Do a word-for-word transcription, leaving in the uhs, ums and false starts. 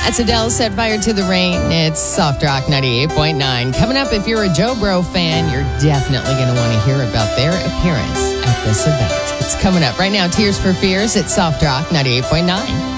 That's Adele, Set Fire to the Rain. It's Soft Rock ninety-eight point nine. Coming up, if you're a Joe Bro fan, you're definitely going to want to hear about their appearance at this event. It's coming up right now. Tears for Fears at Soft Rock ninety-eight point nine.